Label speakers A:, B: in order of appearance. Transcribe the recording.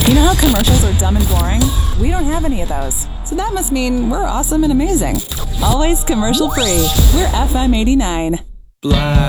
A: You know how commercials are dumb and boring? We don't have any of those. So that must mean we're awesome and amazing. Always commercial free. We're FM 89.
B: Black